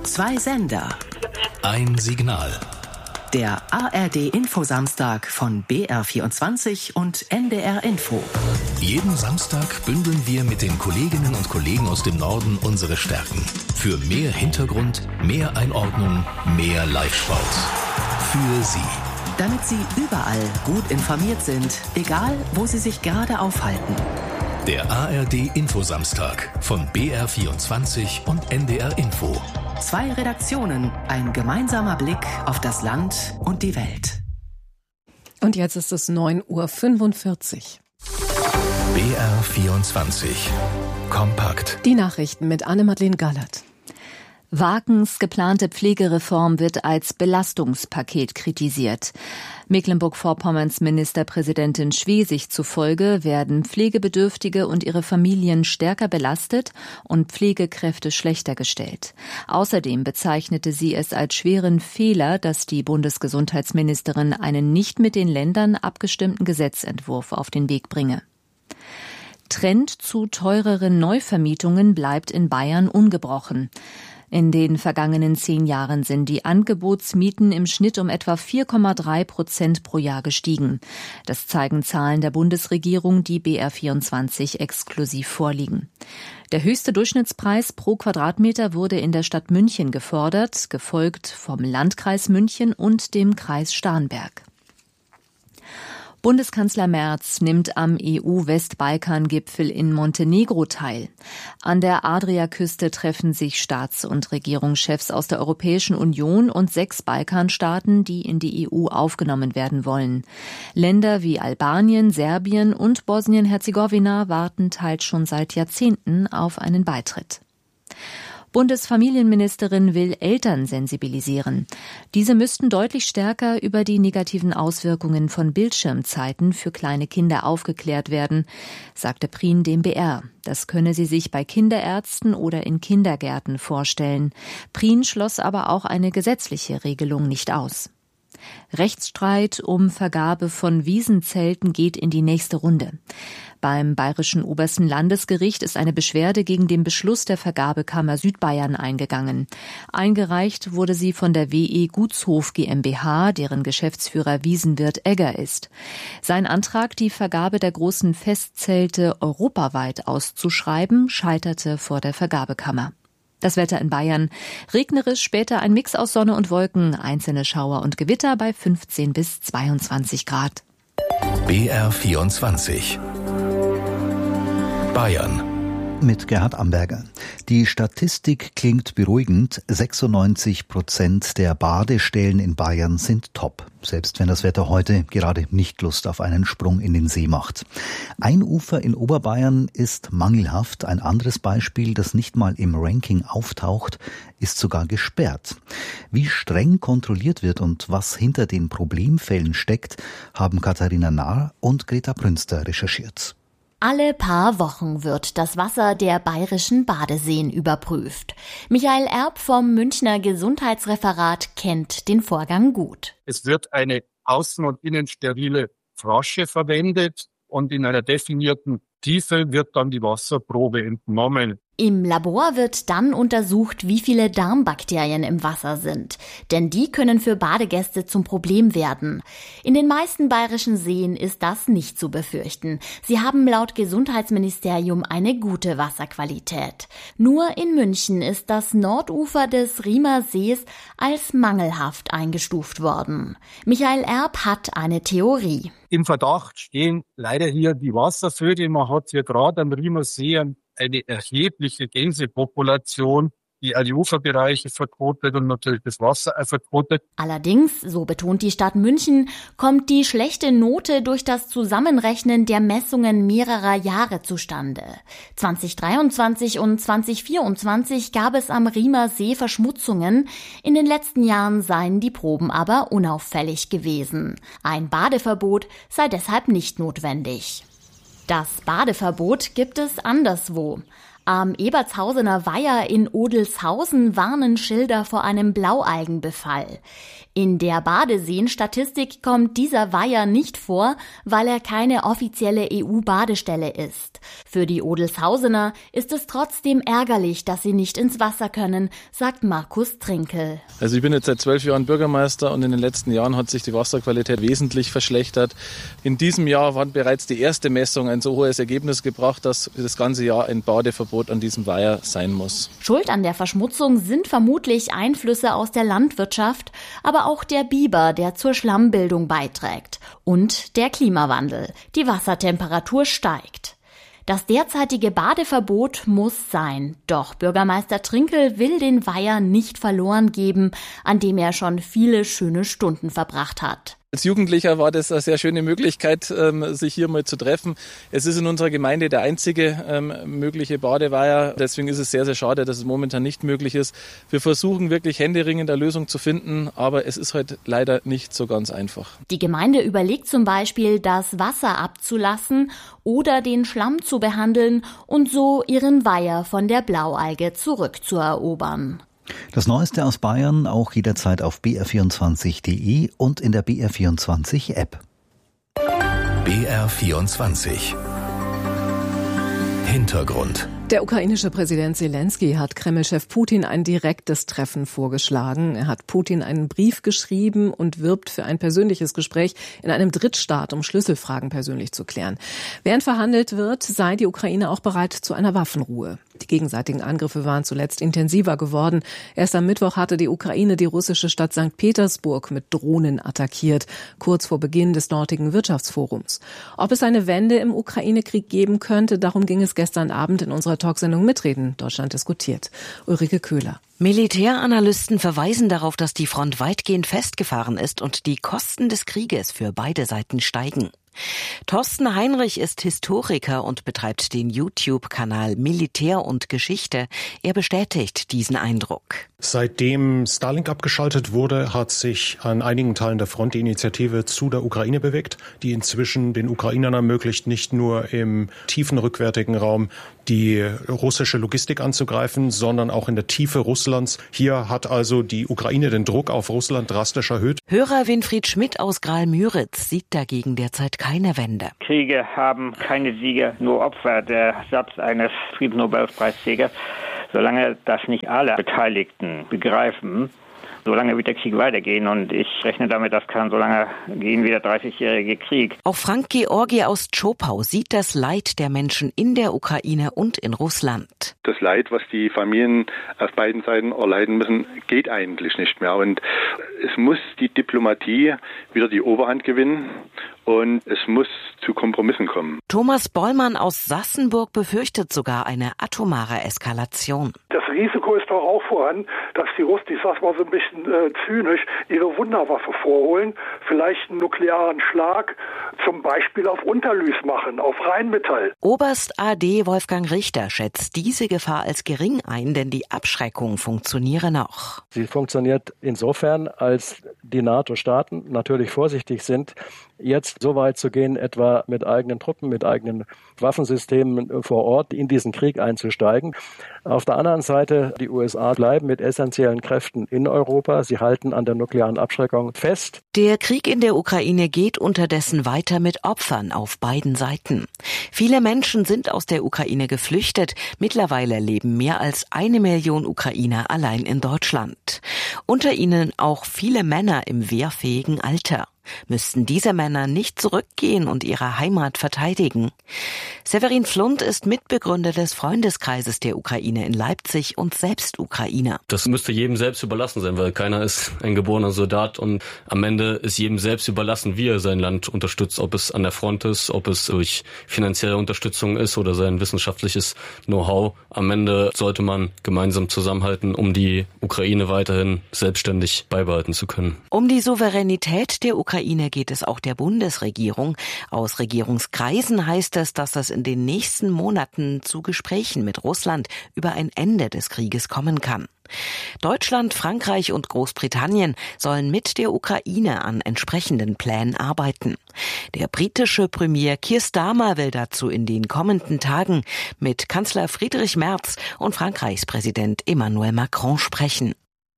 2 Sender. Ein Signal. Der ARD-Infosamstag von BR24 und NDR Info. Jeden Samstag bündeln wir mit den Kolleginnen und Kollegen aus dem Norden unsere Stärken. Für mehr Hintergrund, mehr Einordnung, mehr Live-Sport. Für Sie. Damit Sie überall gut informiert sind, egal wo Sie sich gerade aufhalten. Der ARD-Infosamstag von BR24 und NDR Info. 2 Redaktionen, ein gemeinsamer Blick auf das Land und die Welt. Und jetzt ist es 9:45 Uhr. BR24. Kompakt. Die Nachrichten mit Anne-Madeleine Gallert. Wagens geplante Pflegereform wird als Belastungspaket kritisiert. Mecklenburg-Vorpommerns Ministerpräsidentin Schwesig zufolge werden Pflegebedürftige und ihre Familien stärker belastet und Pflegekräfte schlechter gestellt. Außerdem bezeichnete sie es als schweren Fehler, dass die Bundesgesundheitsministerin einen nicht mit den Ländern abgestimmten Gesetzentwurf auf den Weg bringe. Trend zu teureren Neuvermietungen bleibt in Bayern ungebrochen. In den vergangenen 10 Jahren sind die Angebotsmieten im Schnitt um etwa 4,3% pro Jahr gestiegen. Das zeigen Zahlen der Bundesregierung, die BR24 exklusiv vorliegen. Der höchste Durchschnittspreis pro Quadratmeter wurde in der Stadt München gefordert, gefolgt vom Landkreis München und dem Kreis Starnberg. Bundeskanzler Merz nimmt am EU-Westbalkan-Gipfel in Montenegro teil. An der Adriaküste treffen sich Staats- und Regierungschefs aus der Europäischen Union und 6 Balkanstaaten, die in die EU aufgenommen werden wollen. Länder wie Albanien, Serbien und Bosnien-Herzegowina warten teils schon seit Jahrzehnten auf einen Beitritt. Bundesfamilienministerin will Eltern sensibilisieren. Diese müssten deutlich stärker über die negativen Auswirkungen von Bildschirmzeiten für kleine Kinder aufgeklärt werden, sagte Prien dem BR. Das könne sie sich bei Kinderärzten oder in Kindergärten vorstellen. Prien schloss aber auch eine gesetzliche Regelung nicht aus. Rechtsstreit um Vergabe von Wiesenzelten geht in die nächste Runde. Beim Bayerischen Obersten Landesgericht ist eine Beschwerde gegen den Beschluss der Vergabekammer Südbayern eingegangen. Eingereicht wurde sie von der WE Gutshof GmbH, deren Geschäftsführer Wiesenwirt Egger ist. Sein Antrag, die Vergabe der großen Festzelte europaweit auszuschreiben, scheiterte vor der Vergabekammer. Das Wetter in Bayern: regnerisch, später ein Mix aus Sonne und Wolken, einzelne Schauer und Gewitter bei 15 bis 22 Grad. BR24. Bayern. Mit Gerhard Amberger. Die Statistik klingt beruhigend. 96% der Badestellen in Bayern sind top. Selbst wenn das Wetter heute gerade nicht Lust auf einen Sprung in den See macht. Ein Ufer in Oberbayern ist mangelhaft. Ein anderes Beispiel, das nicht mal im Ranking auftaucht, ist sogar gesperrt. Wie streng kontrolliert wird und was hinter den Problemfällen steckt, haben Katharina Nahr und Greta Brünster recherchiert. Alle paar Wochen wird das Wasser der bayerischen Badeseen überprüft. Michael Erb vom Münchner Gesundheitsreferat kennt den Vorgang gut. Es wird eine außen- und innen sterile Flasche verwendet und in einer definierten Tiefe wird dann die Wasserprobe entnommen. Im Labor wird dann untersucht, wie viele Darmbakterien im Wasser sind. Denn die können für Badegäste zum Problem werden. In den meisten bayerischen Seen ist das nicht zu befürchten. Sie haben laut Gesundheitsministerium eine gute Wasserqualität. Nur in München ist das Nordufer des Riemer Sees als mangelhaft eingestuft worden. Michael Erb hat eine Theorie. Im Verdacht stehen leider hier die Wasservögel. Man hat hier gerade am Riemer See eine erhebliche Gänsepopulation, die all die Uferbereiche verkotet und natürlich das Wasser verkotet. Allerdings, so betont die Stadt München, kommt die schlechte Note durch das Zusammenrechnen der Messungen mehrerer Jahre zustande. 2023 und 2024 gab es am Riemer See Verschmutzungen. In den letzten Jahren seien die Proben aber unauffällig gewesen. Ein Badeverbot sei deshalb nicht notwendig. Das Badeverbot gibt es anderswo. Am Ebertshausener Weiher in Odelshausen warnen Schilder vor einem Blaualgenbefall. In der Badeseen-Statistik kommt dieser Weiher nicht vor, weil er keine offizielle EU-Badestelle ist. Für die Odelshausener ist es trotzdem ärgerlich, dass sie nicht ins Wasser können, sagt Markus Trinkel. Also ich bin jetzt seit 12 Jahren Bürgermeister und in den letzten Jahren hat sich die Wasserqualität wesentlich verschlechtert. In diesem Jahr hat bereits die erste Messung ein so hohes Ergebnis gebracht, dass das ganze Jahr ein Badeverbot an diesem Weiher sein muss. Schuld an der Verschmutzung sind vermutlich Einflüsse aus der Landwirtschaft, aber auch der Biber, der zur Schlammbildung beiträgt. Und der Klimawandel. Die Wassertemperatur steigt. Das derzeitige Badeverbot muss sein. Doch Bürgermeister Trinkel will den Weiher nicht verloren geben, an dem er schon viele schöne Stunden verbracht hat. Als Jugendlicher war das eine sehr schöne Möglichkeit, sich hier mal zu treffen. Es ist in unserer Gemeinde der einzige mögliche Badeweiher. Deswegen ist es sehr, sehr schade, dass es momentan nicht möglich ist. Wir versuchen wirklich händeringend eine Lösung zu finden, aber es ist halt leider nicht so ganz einfach. Die Gemeinde überlegt zum Beispiel, das Wasser abzulassen oder den Schlamm zu behandeln und so ihren Weiher von der Blaualge zurückzuerobern. Das Neueste aus Bayern auch jederzeit auf br24.de und in der BR24-App. BR24 Hintergrund. Der ukrainische Präsident Zelensky hat Kreml-Chef Putin ein direktes Treffen vorgeschlagen. Er hat Putin einen Brief geschrieben und wirbt für ein persönliches Gespräch in einem Drittstaat, um Schlüsselfragen persönlich zu klären. Während verhandelt wird, sei die Ukraine auch bereit zu einer Waffenruhe. Die gegenseitigen Angriffe waren zuletzt intensiver geworden. Erst am Mittwoch hatte die Ukraine die russische Stadt St. Petersburg mit Drohnen attackiert, kurz vor Beginn des dortigen Wirtschaftsforums. Ob es eine Wende im Ukraine-Krieg geben könnte, darum ging es gestern Abend in unserer Talksendung Mitreden, Deutschland diskutiert. Ulrike Köhler. Militäranalysten verweisen darauf, dass die Front weitgehend festgefahren ist und die Kosten des Krieges für beide Seiten steigen. Thorsten Heinrich ist Historiker und betreibt den YouTube-Kanal Militär und Geschichte. Er bestätigt diesen Eindruck. Seitdem Starlink abgeschaltet wurde, hat sich an einigen Teilen der Front die Initiative zu der Ukraine bewegt, die inzwischen den Ukrainern ermöglicht, nicht nur im tiefen rückwärtigen Raum die russische Logistik anzugreifen, sondern auch in der Tiefe Russlands. Hier hat also die Ukraine den Druck auf Russland drastisch erhöht. Hörer Winfried Schmidt aus Graal-Müritz sieht dagegen derzeit keine Wende. Kriege haben keine Sieger, nur Opfer. Der Satz eines Friedensnobelpreisträgers. Solange das nicht alle Beteiligten begreifen, solange wird der Krieg weitergehen. Und ich rechne damit, das kann so lange gehen wie der 30-jährige Krieg. Auch Frank Georgi aus Zschopau sieht das Leid der Menschen in der Ukraine und in Russland. Das Leid, was die Familien auf beiden Seiten erleiden müssen, geht eigentlich nicht mehr. Und es muss die Diplomatie wieder die Oberhand gewinnen. Und es muss zu Kompromissen kommen. Thomas Bollmann aus Sassenburg befürchtet sogar eine atomare Eskalation. Das Risiko ist doch auch vorhanden, dass die Russen, ich sag's mal so ein bisschen zynisch, ihre Wunderwaffe vorholen, vielleicht einen nuklearen Schlag zum Beispiel auf Unterlüß machen, auf Rheinmetall. Oberst AD Wolfgang Richter schätzt diese Gefahr als gering ein, denn die Abschreckung funktioniere noch. Sie funktioniert insofern, als die NATO-Staaten natürlich vorsichtig sind, jetzt so weit zu gehen, etwa mit eigenen Truppen, mit eigenen Waffensystemen vor Ort in diesen Krieg einzusteigen. Auf der anderen Seite, die USA bleiben mit essentiellen Kräften in Europa. Sie halten an der nuklearen Abschreckung fest. Der Krieg in der Ukraine geht unterdessen weiter mit Opfern auf beiden Seiten. Viele Menschen sind aus der Ukraine geflüchtet. Mittlerweile leben mehr als 1 Million Ukrainer allein in Deutschland. Unter ihnen auch viele Männer im wehrfähigen Alter. Müssten diese Männer nicht zurückgehen und ihre Heimat verteidigen? Severin Pflund ist Mitbegründer des Freundeskreises der Ukraine in Leipzig und selbst Ukrainer. Das müsste jedem selbst überlassen sein, weil keiner ist ein geborener Soldat und am Ende ist jedem selbst überlassen, wie er sein Land unterstützt, ob es an der Front ist, ob es durch finanzielle Unterstützung ist oder sein wissenschaftliches Know-how. Am Ende sollte man gemeinsam zusammenhalten, um die Ukraine weiterhin selbstständig beibehalten zu können. Um die Souveränität der Ukraine geht es auch der Bundesregierung. Aus Regierungskreisen heißt es, dass es in den nächsten Monaten zu Gesprächen mit Russland über ein Ende des Krieges kommen kann. Deutschland, Frankreich und Großbritannien sollen mit der Ukraine an entsprechenden Plänen arbeiten. Der britische Premier Keir Starmer will dazu in den kommenden Tagen mit Kanzler Friedrich Merz und Frankreichs Präsident Emmanuel Macron sprechen.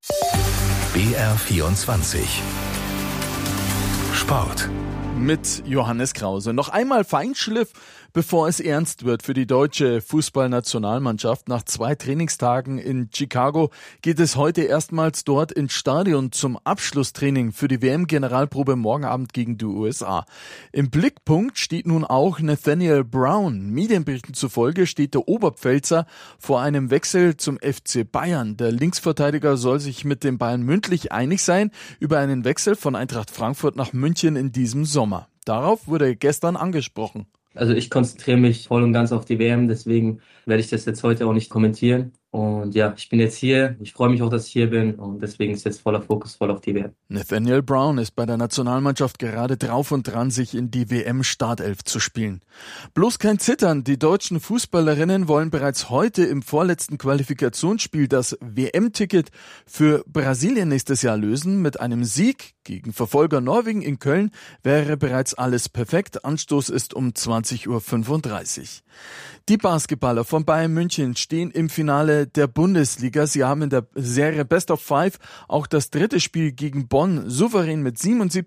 BR24 Sport. Mit Johannes Krause. Noch einmal Feinschliff, bevor es ernst wird für die deutsche Fußballnationalmannschaft. Nach 2 Trainingstagen in Chicago geht es heute erstmals dort ins Stadion zum Abschlusstraining für die WM-Generalprobe morgen Abend gegen die USA. Im Blickpunkt steht nun auch Nathaniel Brown. Medienberichten zufolge steht der Oberpfälzer vor einem Wechsel zum FC Bayern. Der Linksverteidiger soll sich mit den Bayern mündlich einig sein über einen Wechsel von Eintracht Frankfurt nach München in diesem Sommer. Darauf wurde gestern angesprochen. Also ich konzentriere mich voll und ganz auf die WM, deswegen werde ich das jetzt heute auch nicht kommentieren. Und ja, ich bin jetzt hier, ich freue mich auch, dass ich hier bin und deswegen ist jetzt voller Fokus voll auf die WM. Nathaniel Brown ist bei der Nationalmannschaft gerade drauf und dran, sich in die WM-Startelf zu spielen. Bloß kein Zittern, die deutschen Fußballerinnen wollen bereits heute im vorletzten Qualifikationsspiel das WM-Ticket für Brasilien nächstes Jahr lösen. Mit einem Sieg gegen Verfolger Norwegen in Köln wäre bereits alles perfekt. Anstoß ist um 20:35 Uhr. Die Basketballer von Bayern München stehen im Finale der Bundesliga. Sie haben in der Serie Best of 5 auch das 3. Spiel gegen Bonn souverän mit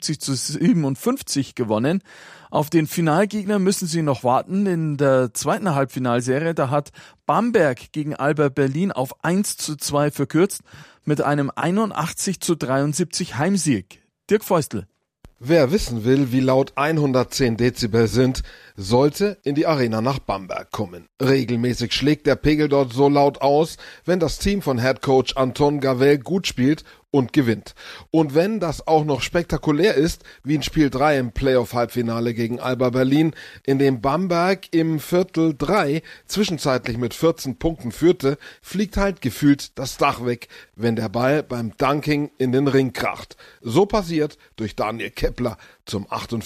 77:57 gewonnen. Auf den Finalgegner müssen sie noch warten. In der zweiten Halbfinalserie, da hat Bamberg gegen Alba Berlin auf 1:2 verkürzt mit einem 81:73 Heimsieg. Dirk Feustel. Wer wissen will, wie laut 110 Dezibel sind, sollte in die Arena nach Bamberg kommen. Regelmäßig schlägt der Pegel dort so laut aus, wenn das Team von Headcoach Anton Gavel gut spielt und gewinnt. Und wenn das auch noch spektakulär ist, wie in Spiel 3 im Playoff-Halbfinale gegen Alba Berlin, in dem Bamberg im Viertel 3 zwischenzeitlich mit 14 Punkten führte, fliegt halt gefühlt das Dach weg, wenn der Ball beim Dunking in den Ring kracht. So passiert durch Daniel Kepler zum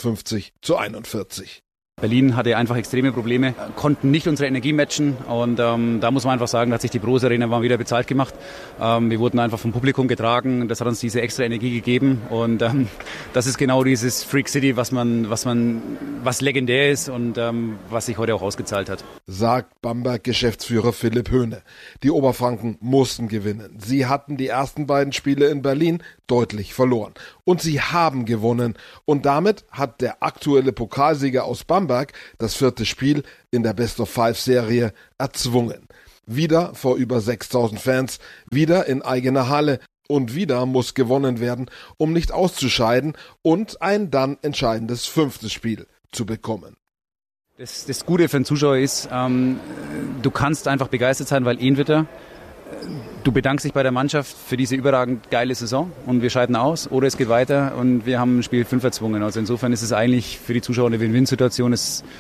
58:41. Berlin hatte einfach extreme Probleme, konnten nicht unsere Energie matchen und da muss man einfach sagen, da hat sich die Bros Arena mal wieder bezahlt gemacht. Wir wurden einfach vom Publikum getragen, das hat uns diese extra Energie gegeben und das ist genau dieses Freak City, was legendär ist und was sich heute auch ausgezahlt hat. Sagt Bamberg-Geschäftsführer Philipp Höhne. Die Oberfranken mussten gewinnen. Sie hatten die ersten beiden Spiele in Berlin deutlich verloren. Und sie haben gewonnen. Und damit hat der aktuelle Pokalsieger aus Bamberg das 4. Spiel in der Best-of-5-Serie erzwungen. Wieder vor über 6.000 Fans, wieder in eigener Halle. Und wieder muss gewonnen werden, um nicht auszuscheiden und ein dann entscheidendes 5. Spiel zu bekommen. Das Gute für den Zuschauer ist, du kannst einfach begeistert sein, weil entweder du bedankst dich bei der Mannschaft für diese überragend geile Saison und wir scheiden aus oder es geht weiter und wir haben Spiel 5 erzwungen. Also insofern ist es eigentlich für die Zuschauer eine Win-Win-Situation.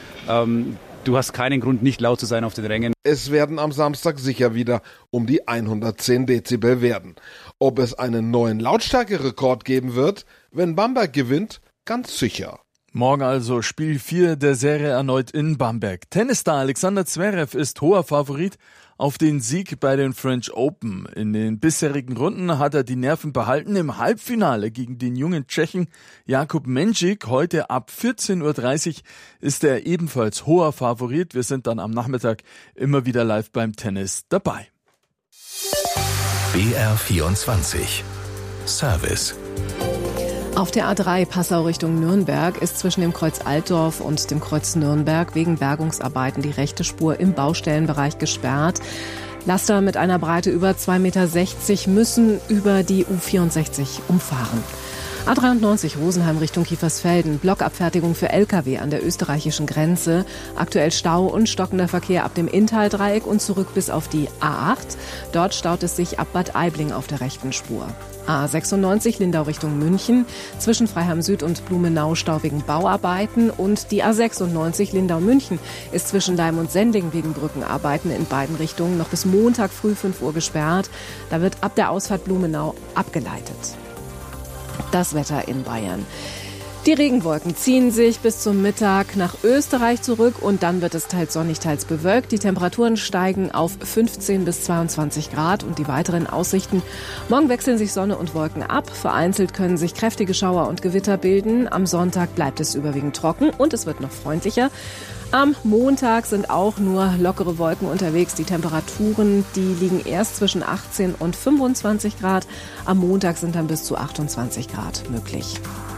Du hast keinen Grund, nicht laut zu sein auf den Rängen. Es werden am Samstag sicher wieder um die 110 Dezibel werden. Ob es einen neuen Lautstärkerekord geben wird, wenn Bamberg gewinnt, ganz sicher. Morgen also Spiel 4 der Serie erneut in Bamberg. Tennisstar Alexander Zverev ist hoher Favorit auf den Sieg bei den French Open. In den bisherigen Runden hat er die Nerven behalten. Im Halbfinale gegen den jungen Tschechen Jakub Menšík heute ab 14:30 Uhr ist er ebenfalls hoher Favorit. Wir sind dann am Nachmittag immer wieder live beim Tennis dabei. BR24 Service. Auf der A3 Passau Richtung Nürnberg ist zwischen dem Kreuz Altdorf und dem Kreuz Nürnberg wegen Bergungsarbeiten die rechte Spur im Baustellenbereich gesperrt. Laster mit einer Breite über 2,60 Meter müssen über die U64 umfahren. A93 Rosenheim Richtung Kiefersfelden, Blockabfertigung für Lkw an der österreichischen Grenze. Aktuell Stau und stockender Verkehr ab dem Inntaldreieck und zurück bis auf die A8. Dort staut es sich ab Bad Aibling auf der rechten Spur. A96 Lindau Richtung München, zwischen Freiham Süd und Blumenau Stau wegen Bauarbeiten und die A96 Lindau-München ist zwischen Leim und Sendling wegen Brückenarbeiten in beiden Richtungen noch bis Montag früh 5 Uhr gesperrt. Da wird ab der Ausfahrt Blumenau abgeleitet. Das Wetter in Bayern. Die Regenwolken ziehen sich bis zum Mittag nach Österreich zurück und dann wird es teils sonnig, teils bewölkt. Die Temperaturen steigen auf 15 bis 22 Grad und die weiteren Aussichten. Morgen wechseln sich Sonne und Wolken ab. Vereinzelt können sich kräftige Schauer und Gewitter bilden. Am Sonntag bleibt es überwiegend trocken und es wird noch freundlicher. Am Montag sind auch nur lockere Wolken unterwegs. Die Temperaturen, die liegen erst zwischen 18 und 25 Grad. Am Montag sind dann bis zu 28 Grad möglich.